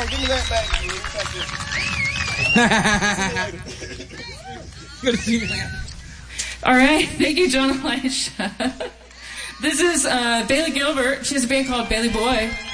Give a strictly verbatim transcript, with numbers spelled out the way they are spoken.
back. Give me that back. Good to see you, man. All right. Thank you, John Elisha. This is uh, Bailey Gilbert. She has a band called Bailey Boy.